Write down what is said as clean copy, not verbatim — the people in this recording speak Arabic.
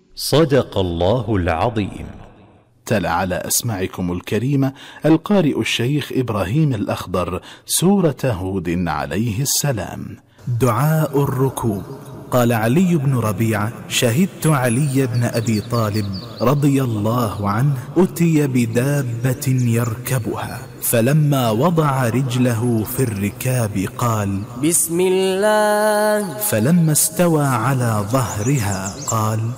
صدق الله العظيم. تلا على أسماعكم الكريمة القارئ الشيخ إبراهيم الأخضر سورة هود عليه السلام. دعاء الركوب. قال علي بن ربيعة: شهدت علي بن أبي طالب رضي الله عنه أتي بدابة يركبها، فلما وضع رجله في الركاب قال: بسم الله. فلما استوى على ظهرها قال: